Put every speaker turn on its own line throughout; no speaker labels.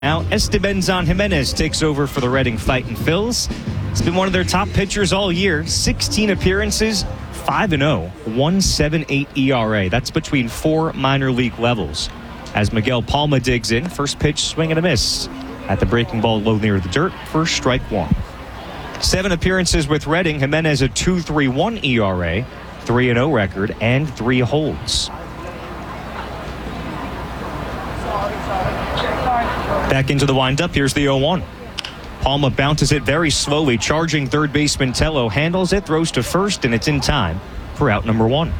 Now, Esteban Jimenez takes over for the Reading Fightin' Phils. He's been one of their top pitchers all year. 16 appearances, 5-0, 1.78 ERA. That's between 4 minor league levels. As Miguel Palma digs in, first pitch swing and a miss at the breaking ball low near the dirt for strike one. 7 appearances with Reading. Jimenez a 2.31 ERA, 3-0 record, and 3 holds. Back into the windup. Here's the 0-1. Palma bounces it very slowly. Charging third baseman Tello handles it, throws to first, and it's in time for out number 1.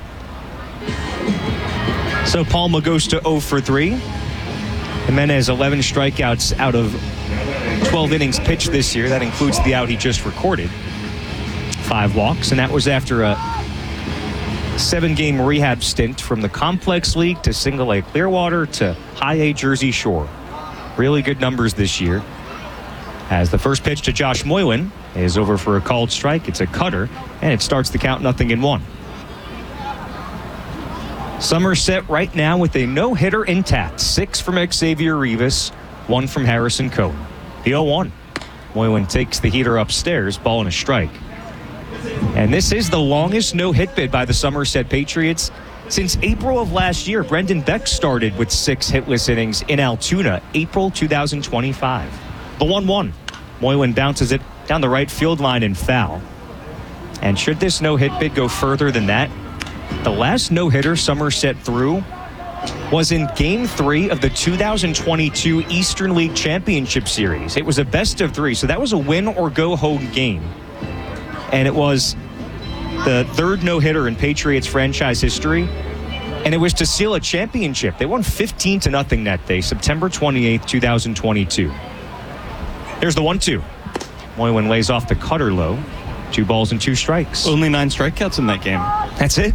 So Palma goes to 0 for 3. Jimenez 11 strikeouts out of 12 innings pitched this year. That includes the out he just recorded. 5 walks, and that was after a 7-game rehab stint from the Complex League to Single A Clearwater to High A Jersey Shore. Really good numbers this year. As the first pitch to Josh Moylan is over for a called strike. It's a cutter, and it starts the count 0-1. Somerset right now with a no-hitter intact. 6 from Xavier Rivas, 1 from Harrison Cohen. The 0-1. Moylan takes the heater upstairs, ball and a strike. And this is the longest no-hit bid by the Somerset Patriots since April of last year. Brendan Beck started with 6 hitless innings in Altoona, April 2025. The 1-1. Moylan bounces it down the right field line and foul. And should this no-hit bid go further than that, the last no-hitter Somerset threw was in Game 3 of the 2022 Eastern League Championship Series. It was a best-of-3, so that was a win-or-go-home game. And it was the 3rd no-hitter in Patriots franchise history, and it was to seal a championship. They won 15-0 that day, September 28th, 2022. Here's the 1-2. Moylan lays off the cutter low. 2 balls and 2 strikes.
Only 9 strikeouts in that game.
That's it.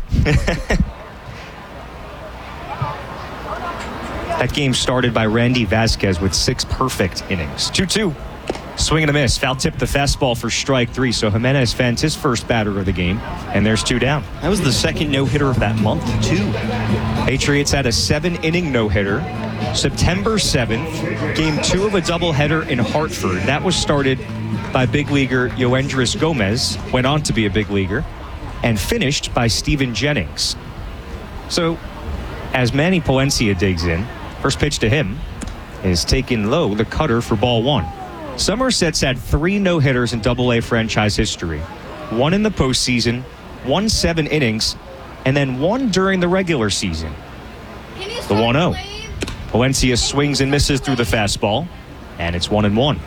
That game started by Randy Vasquez with 6 perfect innings. 2-2. Swing and a miss. Foul tip the fastball for strike 3. So Jimenez fends his first batter of the game, and there's 2 down.
That was the second no-hitter of that month, too.
Patriots had a 7-inning no-hitter. September 7th, game 2 of a doubleheader in Hartford. That was started by big leaguer Yoendris Gomez, went on to be a big leaguer, and finished by Steven Jennings. So, as Manny Palencia digs in, first pitch to him is taken low, the cutter for ball 1. Somerset's had 3 no-hitters in Double-A franchise history. 1 in the postseason, 1 7 innings, and then 1 during the regular season. The 1-0. Palencia swings and misses through the fastball, and it's 1-1.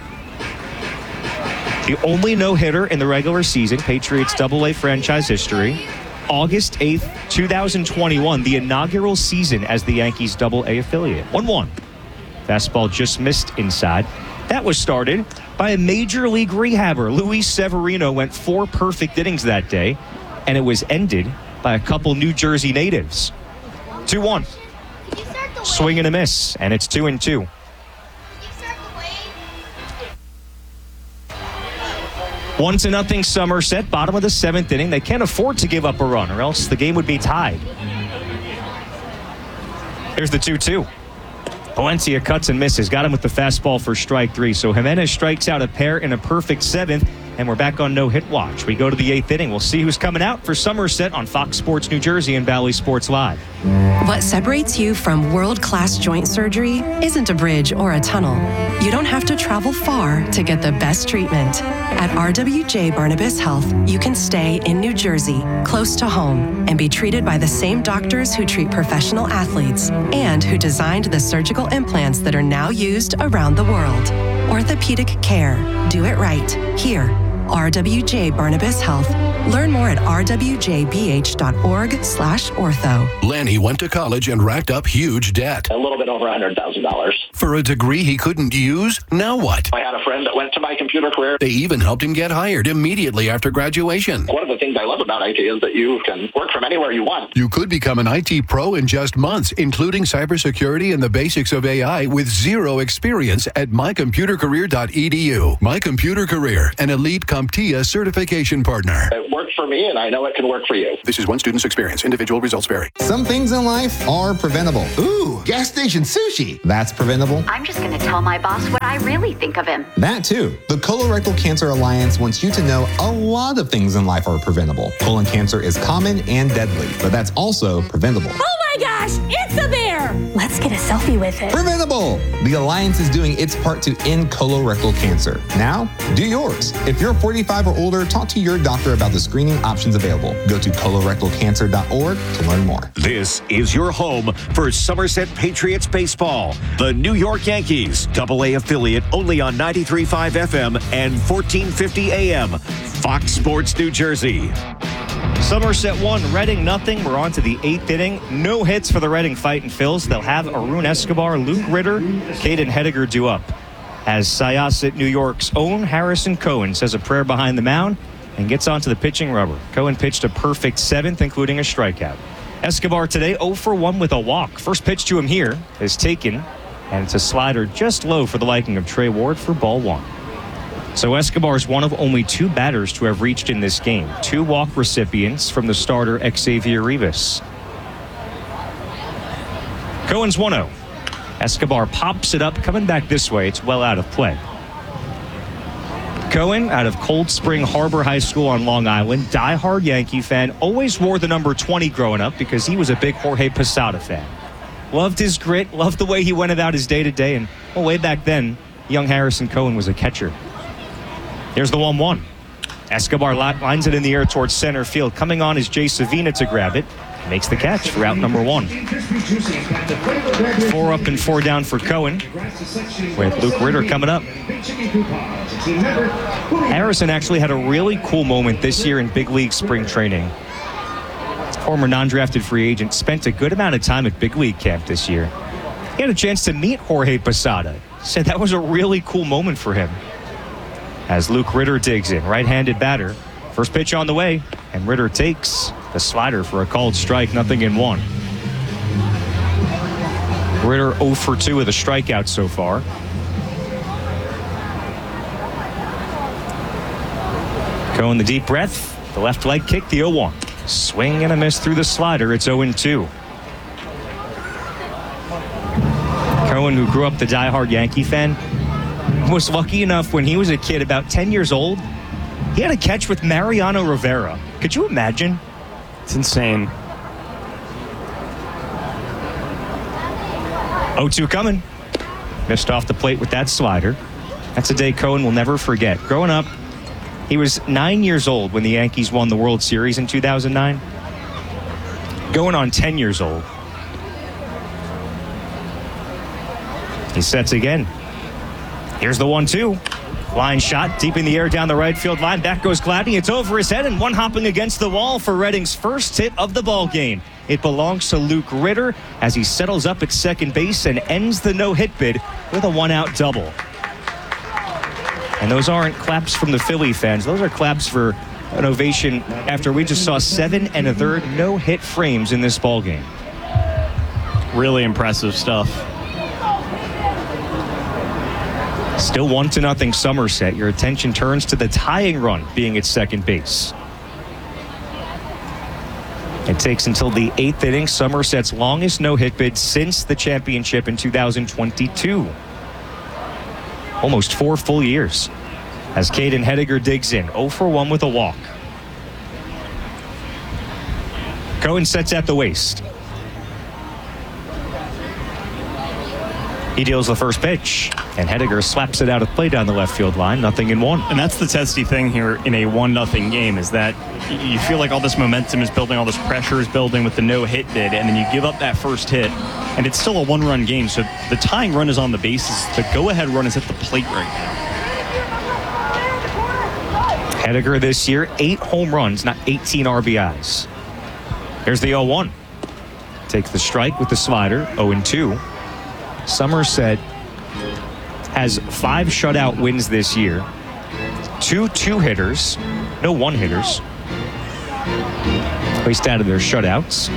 The only no-hitter in the regular season, Patriots Double-A franchise history. August 8th, 2021, the inaugural season as the Yankees Double-A affiliate. 1-1. Fastball just missed inside. That was started by a major league rehabber. Luis Severino went 4 perfect innings that day, and it was ended by a couple New Jersey natives. 2-1. Swing and a miss, and it's 2-2. 1-0 Somerset, bottom of the 7th inning. They can't afford to give up a run, or else the game would be tied. Here's the 2-2. Palencia cuts and misses. Got him with the fastball for strike 3. So Jimenez strikes out a pair in a perfect 7th, and we're back on no-hit watch. We go to the 8th inning. We'll see who's coming out for Somerset on Fox Sports New Jersey and Bally Sports Live.
What separates you from world-class joint surgery isn't a bridge or a tunnel. You don't have to travel far to get the best treatment. At RWJ Barnabas Health, you can stay in New Jersey, close to home, and be treated by the same doctors who treat professional athletes and who designed the surgical implants that are now used around the world. Orthopedic care. Do it right. Here. RWJ Barnabas Health. Learn more at rwjbh.org/ortho.
Lanny went to college and racked up huge debt.
A little bit over $100,000.
For a degree he couldn't use? Now what?
I had a friend that went to My Computer Career.
They even helped him get hired immediately after graduation.
One of the things I love about IT is that you can work from anywhere you want.
You could become an IT pro in just months, including cybersecurity and the basics of AI with 0 experience at mycomputercareer.edu. My Computer Career, an elite CompTIA certification partner.
It worked for me, and I know it can work for you.
This is one student's experience. Individual results vary.
Some things in life are preventable.
Ooh, gas station sushi.
That's preventable.
I'm just going to tell my boss what I really think of him.
That too. The Colorectal Cancer Alliance wants you to know a lot of things in life are preventable. Colon cancer is common and deadly, but that's also preventable.
Oh my gosh, it's a bear! Let's get a selfie with it.
Preventable! The Alliance is doing its part to end colorectal cancer. Now, do yours. If you're 45 or older, talk to your doctor about the screening options available. Go to colorectalcancer.org to learn more.
This is your home for Somerset Patriots baseball. The New York Yankees, AA affiliate only on 93.5 FM and 1450 AM. Fox Sports New Jersey.
Somerset 1, Reading nothing. We're on to the 8th inning. No hits for the Reading Fightin' Phils. They'll have Arun Escobar, Luke Ritter, Caden Hediger due up. As Syosset, New York's own Harrison Cohen says a prayer behind the mound and gets onto the pitching rubber. Cohen pitched a perfect 7th, including a strikeout. Escobar today 0 for 1 with a walk. First pitch to him here is taken, and it's a slider just low for the liking of Trey Ward for ball 1. So Escobar is one of only 2 batters to have reached in this game. 2 walk recipients from the starter Xavier Rivas. Cohen's 1-0. Escobar pops it up, coming back this way. It's well out of play. Cohen, out of Cold Spring Harbor High School on Long Island, diehard Yankee fan, always wore the number 20 growing up because he was a big Jorge Posada fan. Loved his grit, loved the way he went about his day-to-day, and well, way back then, young Harrison Cohen was a catcher. Here's the 1-1. Escobar lines it in the air towards center field. Coming on is Jay Savina to grab it. Makes the catch for out number 1. 4 up and 4 down for Cohen, with Luke Ritter coming up. Harrison actually had a really cool moment this year in big league spring training. Former non-drafted free agent, spent a good amount of time at big league camp this year. He had a chance to meet Jorge Posada. Said that was a really cool moment for him. As Luke Ritter digs in, right-handed batter. First pitch on the way, and Ritter takes the slider for a called strike, 0-1. Ritter 0 for 2 with a strikeout so far. Going the deep breath, the left leg kick, the 0-1. Swing and a miss through the slider, it's 0-2. Cohen, who grew up the diehard Yankee fan, was lucky enough when he was a kid, about 10 years old, he had a catch with Mariano Rivera. Could you imagine?
It's insane.
0-2 coming. Missed off the plate with that slider. That's a day Cohen will never forget. Growing up, he was 9 years old when the Yankees won the World Series in 2009. Going on 10 years old. He sets again. Here's the 1-2. Line shot deep in the air down the right field line. Back goes Gladney. It's over his head and one hopping against the wall for Reading's first hit of the ball game. It belongs to Luke Ritter as he settles up at second base and ends the no-hit bid with a one-out double. And those aren't claps from the Philly fans. Those are claps for an ovation after we just saw 7 1/3 no-hit frames in this ball game.
Really impressive stuff.
Still 1-0 Somerset. Your attention turns to the tying run being at second base. It takes until the 8th inning, Somerset's longest no-hit bid since the championship in 2022. Almost 4 full years. As Caden Hediger digs in, 0 for 1 with a walk. Cohen sets at the waist. He deals the first pitch, and Hediger slaps it out of play down the left field line, 0-1.
And that's the testy thing here in a 1-0 game, is that you feel like all this momentum is building, all this pressure is building with the no-hit bid, and then you give up that first hit, and it's still a 1-run game. So the tying run is on the bases. The go-ahead run is at the plate right now.
Hediger this year, 8 home runs, not 18 RBIs. Here's the 0-1. Takes the strike with the slider, 0-2. Somerset has 5 shutout wins this year. 2 2-hitters, no 1-hitters. At least out of their shutouts.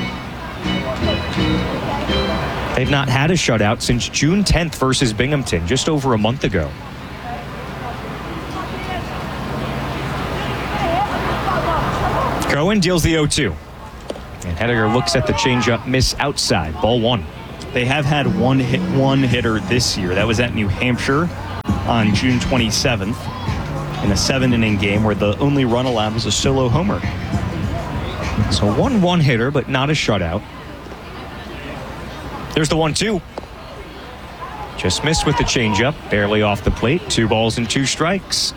They've not had a shutout since June 10th versus Binghamton, just over a month ago. Cohen deals the 0-2. And Hediger looks at the changeup, miss outside. Ball 1.
They have had one hitter this year. That was at New Hampshire on June 27th in a 7-inning game where the only run allowed was a solo homer.
So 1 hitter, but not a shutout. There's the 1-2. Just missed with the changeup, barely off the plate. 2 balls and 2 strikes.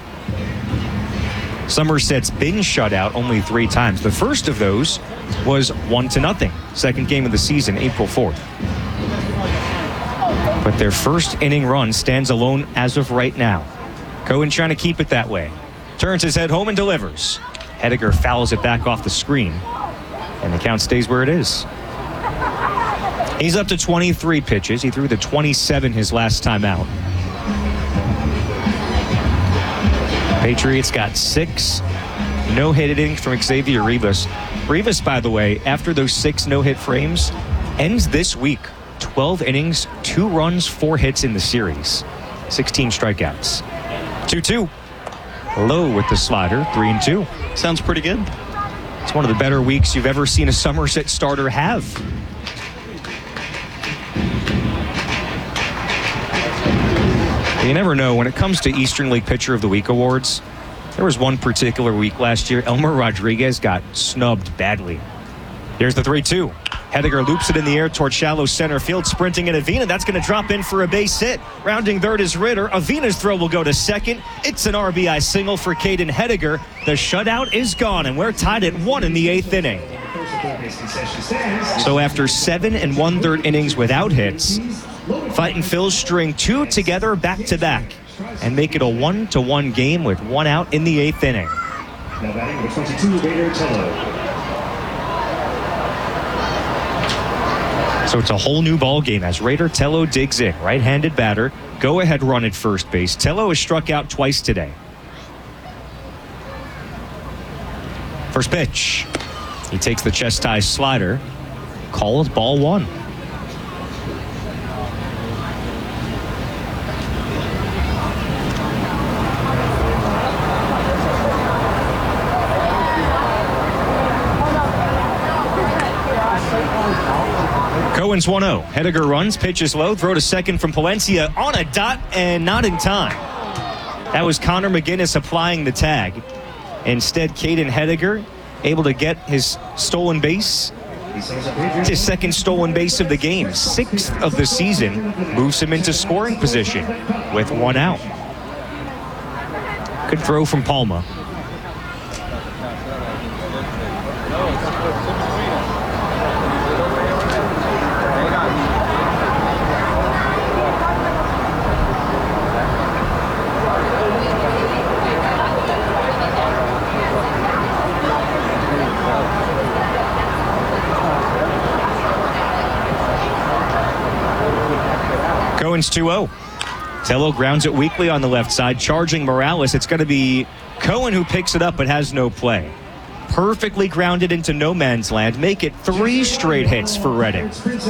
Somerset's been shut out only 3 times. The first of those was 1-0. Second game of the season, April 4th. But their first inning run stands alone as of right now. Cohen trying to keep it that way. Turns his head home and delivers. Hediger fouls it back off the screen. And the count stays where it is. He's up to 23 pitches. He threw the 27 his last time out. Patriots got 6 no-hit innings from Xavier Rivas. Rivas, by the way, after those 6 no-hit frames, ends this week 12 innings, 2 runs, 4 hits in the series. 16 strikeouts. 2-2. Low with the slider, 3-2.
Sounds pretty good.
It's one of the better weeks you've ever seen a Somerset starter have. You never know. When it comes to Eastern League Pitcher of the Week awards, there was one particular week last year. Elmer Rodriguez got snubbed badly. Here's the 3-2. Hediger loops it in the air toward shallow center field, sprinting at Avina. That's going to drop in for a base hit. Rounding third is Ritter. Avina's throw will go to second. It's an RBI single for Caden Hediger. The shutout is gone, and we're tied at 1 in the 8th inning. So after 7 1/3 innings without hits, Fightin' Phils string 2 together back-to-back and make it a 1-1 game with 1 out in the 8th inning.
Now batting number 22, Raider Tello.
So it's a whole new ball game as Raider Tello digs in. Right-handed batter, go-ahead run at first base. Tello has struck out twice today. First pitch. He takes the chest-high slider. Called ball 1. Cohen's 1-0. Hediger runs, pitches low, throw to second from Palencia on a dot and not in time. That was Connor McGinnis applying the tag. Instead, Caden Hediger able to get his stolen base. His second stolen base of the game, 6th of the season, moves him into scoring position with 1 out. Good throw from Palma. Cohen's 2-0. Tello grounds it weakly on the left side, charging Morales. It's going to be Cohen who picks it up but has no play. Perfectly grounded into no man's land. Make it 3 straight hits for Reading.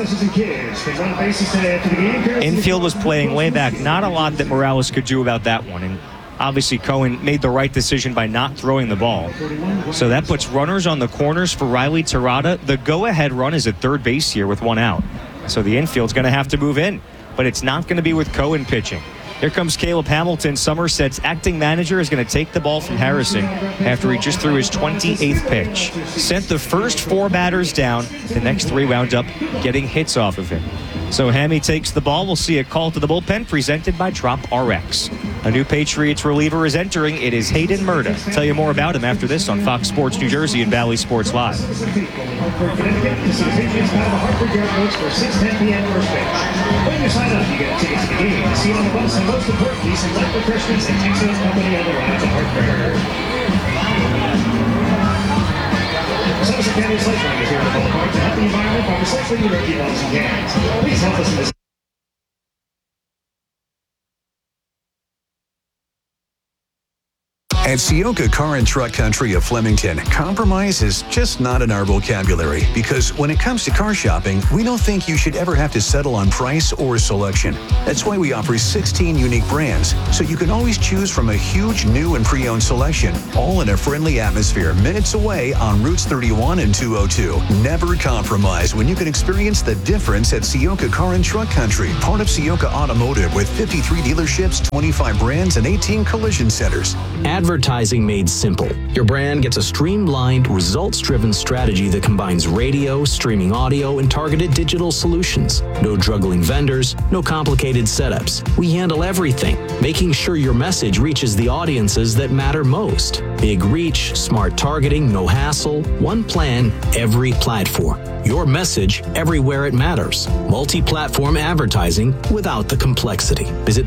Infield was playing way back. Not a lot that Morales could do about that one. And obviously Cohen made the right decision by not throwing the ball. So that puts runners on the corners for Riley Terada. The go-ahead run is at third base here with 1 out. So the infield's going to have to move in. But it's not going to be with Cohen pitching. Here comes Caleb Hamilton. Somerset's acting manager is going to take the ball from Harrison after he just threw his 28th pitch. Sent the first 4 batters down. The next 3 wound up getting hits off of him. So Hammy takes the ball. We'll see a call to the bullpen presented by Drop RX. A new Patriots reliever is entering. It is Hayden Murda. Tell you more about him after this on Fox Sports New Jersey and Valley Sports Live.
When you sign up, you get a ticket to the game, see it on the bus, and most importantly, some light refreshments and Texas company on the ride to Hartford. Somerset County Recycling is here in the ballpark to help the environment by recycling your empty bottles and cans. Please help us in this.
At Sioka Car and Truck Country of Flemington, compromise is just not in our vocabulary because when it comes to car shopping, we don't think you should ever have to settle on price or selection. That's why we offer 16 unique brands, so you can always choose from a huge new and pre-owned selection, all in a friendly atmosphere minutes away on Routes 31 and 202. Never compromise when you can experience the difference at Sioka Car and Truck Country, part of Sioka Automotive with 53 dealerships, 25 brands, and 18 collision centers.
Advertising made simple. Your brand gets a streamlined, results-driven strategy that combines radio, streaming audio, and targeted digital solutions. No juggling vendors, no complicated setups. We handle everything, making sure your message reaches the audiences that matter most. Big reach, smart targeting, no hassle, one plan, every platform. Your message everywhere it matters. Multi-platform advertising without the complexity. Visit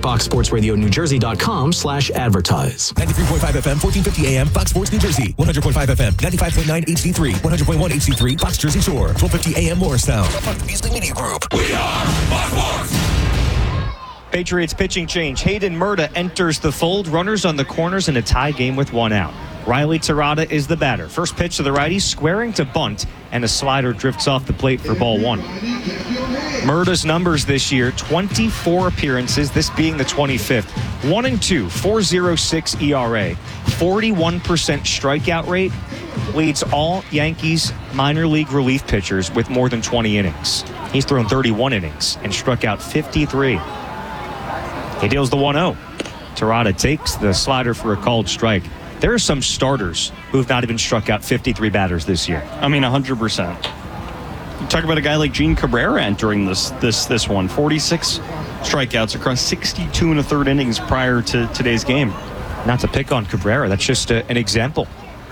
FoxSportsRadioNewJersey.com/advertise.
93.5 FM, 1450 AM, Fox Sports New Jersey. 100.5 FM, 95.9 HD3, 100.1 HD3, Fox Jersey Shore. 1250 AM, Morristown. Part of the Beasley Media Group. We are Fox Sports.
Patriots pitching change. Hayden Murta enters the fold. Runners on the corners in a tie game with one out. Riley Terada is the batter. First pitch to the righty, squaring to bunt, and a slider drifts off the plate for ball one. Murta's numbers this year, 24 appearances, this being the 25th. 1-2, 4.06 ERA, 41% strikeout rate, leads all Yankees minor league relief pitchers with more than 20 innings. He's thrown 31 innings and struck out 53. He deals the 1-0. Terada takes the slider for a called strike. There are some starters who've not even struck out 53 batters this year.
I mean, 100%. You talk about a guy like Gene Cabrera entering this one. 46 strikeouts across 62 and a third innings prior to today's game.
Not to pick on Cabrera, that's just an example.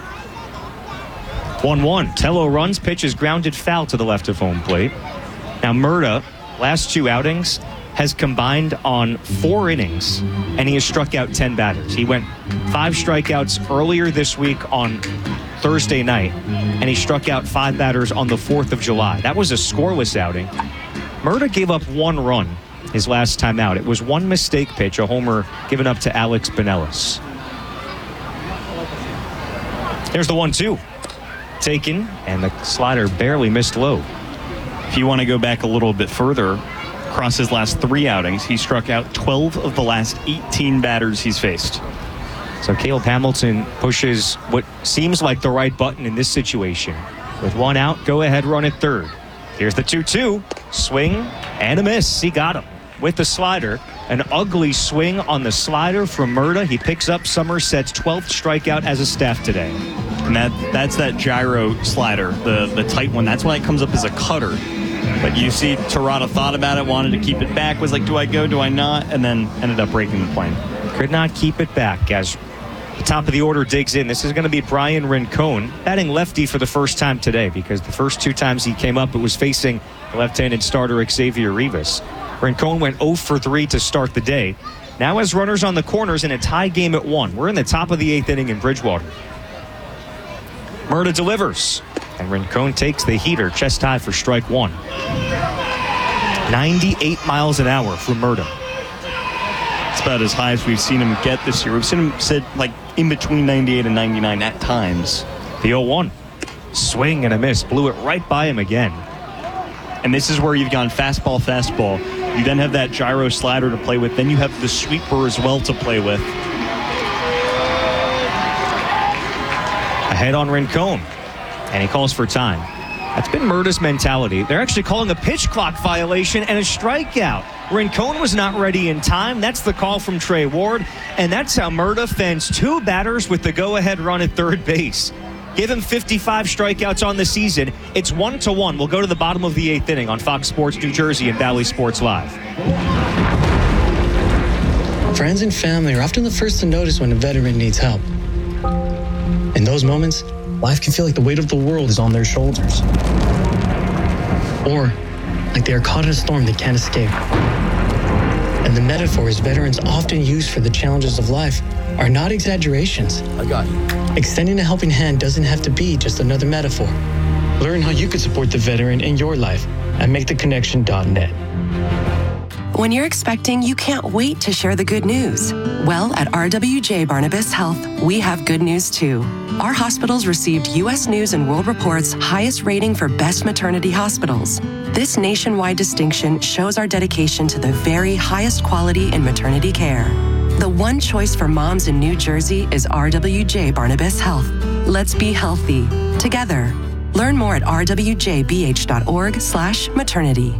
1-1. Tello runs, pitches grounded foul to the left of home plate. Now Murta, last two outings, has combined on 4 innings, and he has struck out 10 batters. He went 5 strikeouts earlier this week on Thursday night, and he struck out 5 batters on the 4th of July. That was a scoreless outing. Murta gave up 1 run his last time out. It was one mistake pitch, a homer given up to Alex Binelas. There's the 1-2. Taken, and the slider barely missed low.
If you want to go back a little bit further, across his last 3 outings, he struck out 12 of the last 18 batters he's faced.
So Caleb Hamilton pushes what seems like the right button in this situation. With 1 out, go ahead run at third. Here's the 2-2. Swing and a miss. He got him with the slider. An ugly swing on the slider from Murta. He picks up Somerset's 12th strikeout as a staff today.
And that's that gyro slider, the tight one. That's why it comes up as a cutter. But you see Terada thought about it, wanted to keep it back, was like, do I go, do I not? And then ended up breaking the plane.
Could not keep it back as the top of the order digs in. This is going to be Brian Rincon, batting lefty for the first time today, because the first 2 times he came up, it was facing the left-handed starter Xavier Rivas. Rincon went 0 for 3 to start the day. Now has runners on the corners in a tie game at 1. We're in the top of the 8th inning in Bridgewater. Murta delivers, and Rincon takes the heater, chest high for strike 1. 98 miles an hour from Murta.
It's about as high as we've seen him get this year. We've seen him sit like in between 98 and 99 at times.
The 0-1. Swing and a miss. Blew it right by him again.
And this is where you've gone fastball. You then have that gyro slider to play with. Then you have the sweeper as well to play with.
Ahead on Rincon, and he calls for time. That's been Murta's mentality. They're actually calling a pitch clock violation and a strikeout. Rincon was not ready in time. That's the call from Trey Ward, and that's how Murta fends 2 batters with the go-ahead run at third base. Give him 55 strikeouts on the season. It's 1-1. We'll go to the bottom of the 8th inning on Fox Sports New Jersey and Bally Sports Live.
Friends and family are often the first to notice when a veteran needs help. In those moments, life can feel like the weight of the world is on their shoulders. Or like they are caught in a storm they can't escape. And the metaphors veterans often use for the challenges of life are not exaggerations.
I got you.
Extending a helping hand doesn't have to be just another metaphor. Learn how you can support the veteran in your life at MakeTheConnection.net.
When you're expecting, you can't wait to share the good news. Well, at RWJ Barnabas Health, we have good news too. Our hospitals received U.S. News and World Report's highest rating for best maternity hospitals. This nationwide distinction shows our dedication to the very highest quality in maternity care. The one choice for moms in New Jersey is RWJ Barnabas Health. Let's be healthy together. Learn more at rwjbh.org/maternity.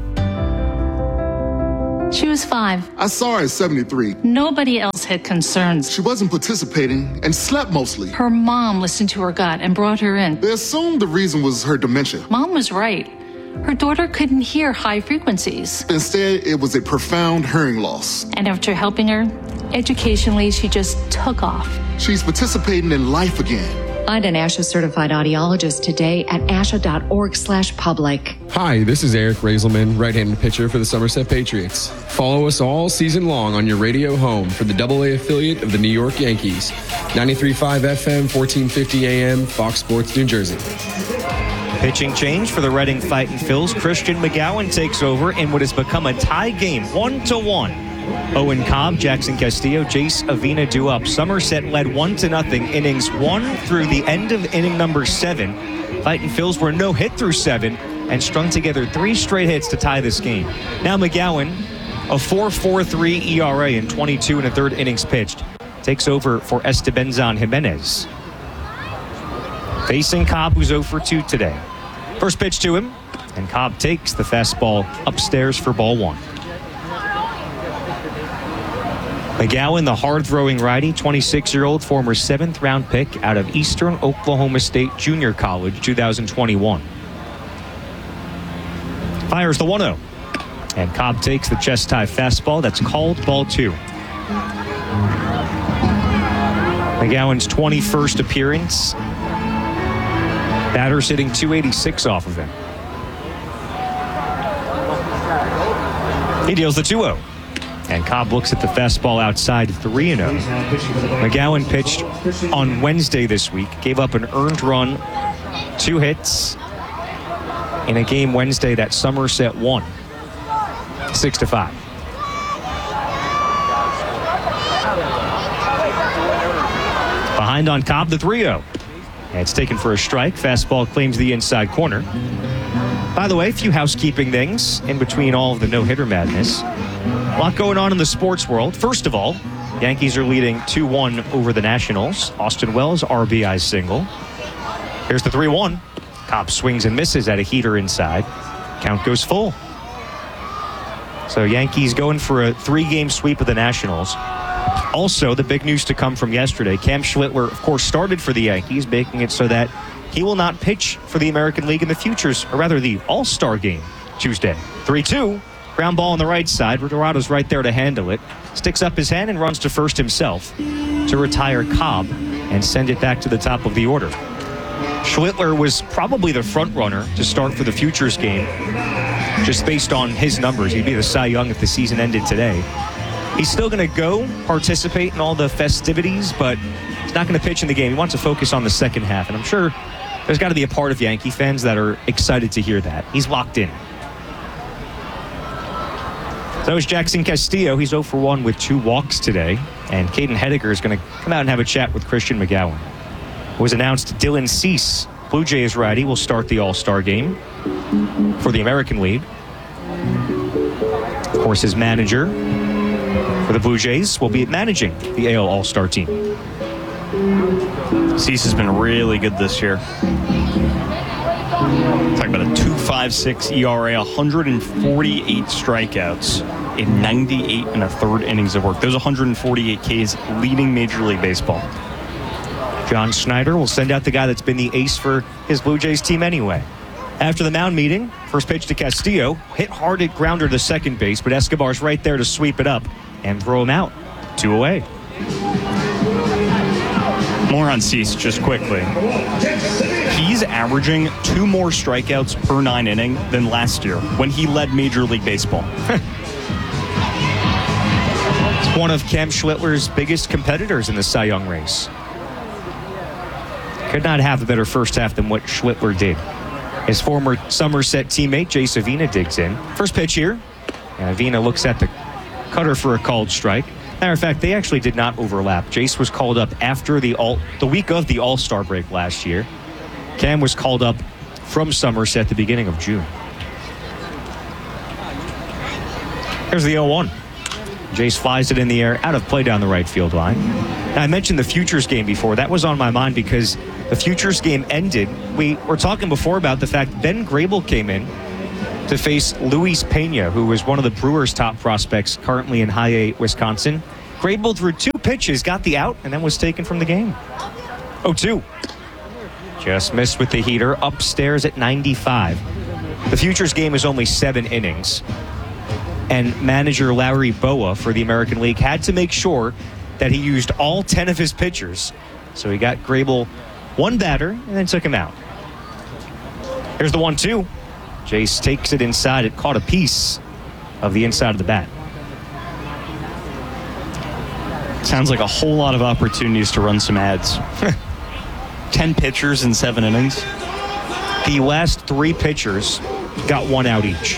She was 5.
I saw her at 73.
Nobody else had concerns.
She wasn't participating and slept mostly.
Her mom listened to her gut and brought her in.
They assumed the reason was her dementia.
Mom was right. Her daughter couldn't hear high frequencies.
Instead, it was a profound hearing loss.
And after helping her, educationally, she just took off.
She's participating in life again.
Find an ASHA certified audiologist today at asha.org/public.
Hi, this is Eric Raiselman, right-handed pitcher for the Somerset Patriots. Follow us all season long on your radio home for the AA affiliate of the New York Yankees. 93.5 FM, 1450 AM, Fox Sports, New Jersey.
Pitching change for the Reading Fightin' Phils. Christian McGowan takes over in what has become a tie game, 1-1. Owen Cobb, Jackson Castillo, Jace Avina due up. Somerset led 1-0, innings 1 through the end of inning number 7. Fightin' Phils were no hit through 7 and strung together 3 straight hits to tie this game. Now McGowan, a 4.43 ERA in 22 1/3 innings pitched, takes over for Estebanzon Jimenez. Facing Cobb, who's 0 for 2 today. First pitch to him, and Cobb takes the fastball upstairs for ball 1. McGowan, the hard-throwing righty, 26-year-old, former 7th-round pick out of Eastern Oklahoma State Junior College, 2021. Fires the 1-0. And Cobb takes the chest-high fastball. That's called ball 2. McGowan's 21st appearance. Batter's hitting .286 off of him. He deals the 2-0. And Cobb looks at the fastball outside, 3-0. McGowan pitched on Wednesday this week, gave up an earned run, 2 hits in a game Wednesday that Somerset won, 6-5. Behind on Cobb, the 3-0. And it's taken for a strike. Fastball claims the inside corner. By the way, a few housekeeping things in between all of the no-hitter madness. A lot going on in the sports world. First of all, Yankees are leading 2-1 over the Nationals. Austin Wells RBI single. Here's the 3-1. Cobb swings and misses at a heater inside. Count goes full. So Yankees going for a 3-game sweep of the Nationals. Also, the big news to come from yesterday, Cam Schlittler, of course, started for the Yankees, making it so that he will not pitch for the American League in the futures, or rather the All-Star game Tuesday. 3-2. Ground ball on the right side. Dorado's right there to handle it. Sticks up his hand and runs to first himself to retire Cobb and send it back to the top of the order. Schlittler was probably the front runner to start for the futures game, just based on his numbers. He'd be the Cy Young if the season ended today. He's still going to go participate in all the festivities, but he's not going to pitch in the game. He wants to focus on the second half, and I'm sure there's got to be a part of Yankee fans that are excited to hear that. He's locked in. So is Jackson Castillo. He's 0 for 1 with 2 walks today. And Caden Hediger is going to come out and have a chat with Christian McGowan. It was announced Dylan Cease, Blue Jays righty, will start the All-Star game for the American League. Of course, his manager for the Blue Jays will be managing the AL All-Star team.
Cease has been really good this year. Talking about a 2.56 ERA, 148 strikeouts in 98 1/3 innings of work. Those 148 Ks leading Major League Baseball.
John Schneider will send out the guy that's been the ace for his Blue Jays team anyway. After the mound meeting, first pitch to Castillo, hit hard at grounder to second base, but Escobar's right there to sweep it up and throw him out. 2 away.
More on Cease just quickly. He's averaging 2 more strikeouts per 9 inning than last year when he led Major League Baseball.
It's one of Cam Schlittler's biggest competitors in the Cy Young race. Could not have a better first half than what Schlittler did. His former Somerset teammate, Jace Avina, digs in. First pitch here. And Avina looks at the Cutter for a called strike. Matter of fact, they actually did not overlap. Jace was called up after the week of the All-Star break last year. Cam was called up from Somerset the beginning of June. Here's the 0-1. Jace flies it in the air, out of play down the right field line. Now, I mentioned the Futures game before. That was on my mind because the Futures game ended. We were talking before about the fact Ben Grable came in to face Luis Pena, who was one of the Brewers' top prospects currently in High A, Wisconsin. Grable threw 2 pitches, got the out, and then was taken from the game. 0-2. Just missed with the heater, upstairs at 95. The Futures game is only 7 innings. And manager Larry Boa for the American League had to make sure that he used all 10 of his pitchers. So he got Grable 1 batter and then took him out. Here's the 1-2. Jace takes it inside. It caught a piece of the inside of the bat.
Sounds like a whole lot of opportunities to run some ads. 10 pitchers in 7 innings.
The last 3 pitchers got 1 out each.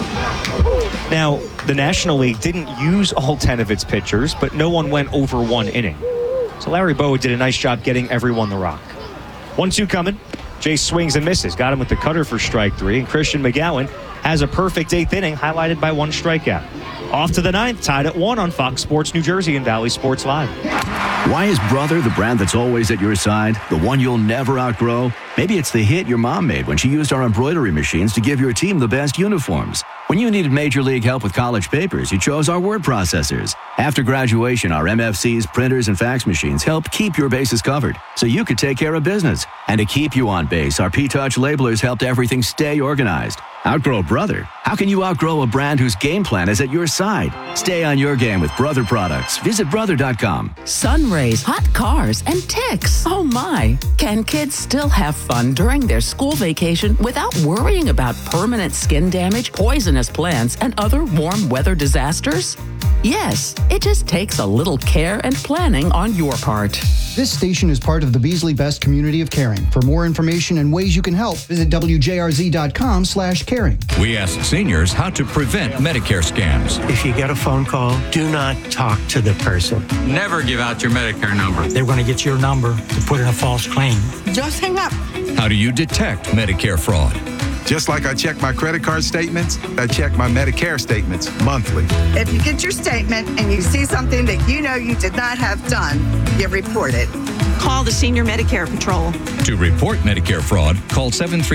Now, the National League didn't use all 10 of its pitchers, but no one went over 1 inning. So Larry Boa did a nice job getting everyone the rock. 1-2 coming. Jace swings and misses. Got him with the cutter for strike 3. And Christian McGowan has a perfect 8th inning, highlighted by 1 strikeout. Off to the 9th, tied at 1 on Fox Sports New Jersey and Valley Sports Live.
Why is Brother the brand that's always at your side? The one you'll never outgrow? Maybe it's the hit your mom made when she used our embroidery machines to give your team the best uniforms. When you needed Major League help with college papers, you chose our word processors. After graduation, our MFCs, printers, and fax machines helped keep your bases covered so you could take care of business. And to keep you on base, our P-Touch labelers helped everything stay organized. Outgrow Brother? How can you outgrow a brand whose game plan is at your side? Stay on your game with Brother products. Visit brother.com.
Sun rays, hot cars, and ticks. Oh my. Can kids still have fun during their school vacation without worrying about permanent skin damage, poisonous plants, and other warm weather disasters? Yes, it just takes a little care and planning on your part.
This station is part of the Beasley Best community of caring. For more information and ways you can help, visit WJRZ.com/caring.
We ask seniors how to prevent Medicare scams.
If you get a phone call, do not talk to the person.
Never give out your Medicare number.
They're going to get your number to put in a false claim.
Just hang up.
How do you detect Medicare fraud?
Just like I check my credit card statements, I check my Medicare statements monthly.
If you get your statement and you see something that you know you did not have done, you report it.
Call the Senior Medicare Patrol.
To report Medicare fraud, call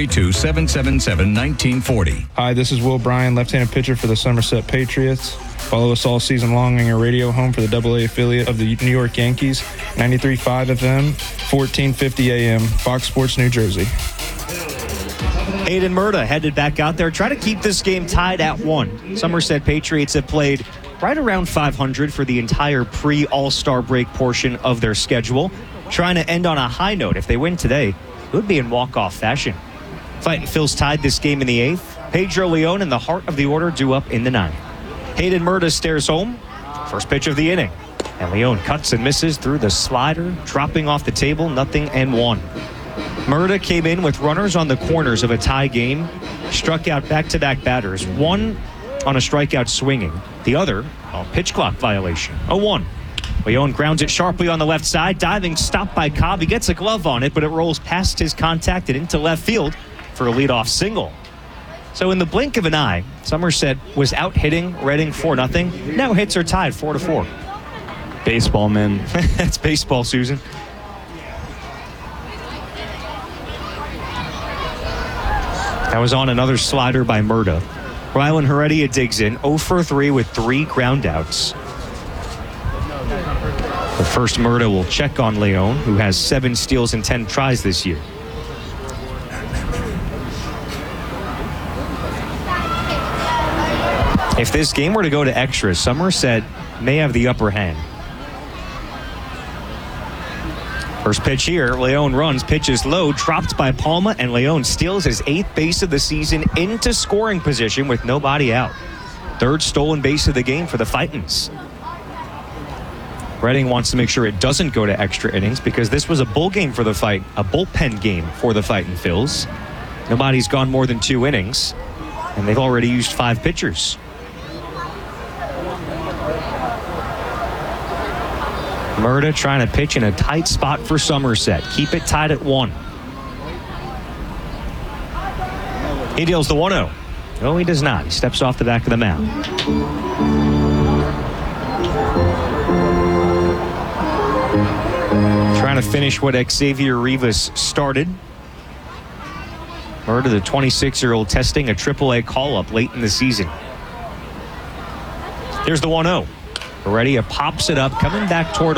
732-777-1940.
Hi, this is Will Bryan, left-handed pitcher for the Somerset Patriots. Follow us all season long on your radio home for the AA affiliate of the New York Yankees, 93.5 FM, 1450 AM, Fox Sports New Jersey.
Hayden Murta headed back out there. Try to keep this game tied at 1. Somerset Patriots have played right around 500 for the entire pre-All-Star break portion of their schedule. Trying to end on a high note. If they win today, it would be in walk-off fashion. Fighting Phils tied this game in the 8th. Pedro Leon in the heart of the order due up in the 9th. Hayden Murta stares home. First pitch of the inning. And Leon cuts and misses through the slider, dropping off the table, 0-1. Murta came in with runners on the corners of a tie game, struck out back-to-back batters, one on a strikeout swinging, the other a pitch clock violation. 0-1. Leon grounds it sharply on the left side, diving stop by Cobb. He gets a glove on it, but it rolls past his contact and into left field for a leadoff single. So in the blink of an eye, Somerset was out hitting Reading 4-0. Now hits are tied 4-4.
Baseball, man.
That's baseball, Susan. That was on another slider by Murta. Rylan Heredia digs in, 0 for 3 with 3 ground outs. But first, Murta will check on Leon, who has 7 steals and 10 tries this year. If this game were to go to extras, Somerset may have the upper hand. First pitch here, Leon runs, pitches low, dropped by Palma, and Leon steals his 8th base of the season into scoring position with nobody out. 3rd stolen base of the game for the Fightins. Reading wants to make sure it doesn't go to extra innings because this was a bullpen game for the Fightin' Phils. Nobody's gone more than 2 innings, and they've already used 5 pitchers. Murda trying to pitch in a tight spot for Somerset. Keep it tied at 1. He deals the 1-0. No, he does not. He steps off the back of the mound. Trying to finish what Xavier Rivas started. Murda, the 26-year-old, testing a AAA call-up late in the season. Here's the 1-0. Heredia pops it up, coming back toward